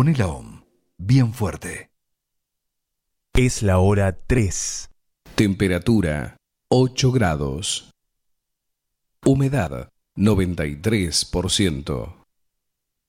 Poné la OM bien fuerte. Es la hora 3. Temperatura 8 grados. Humedad 93%.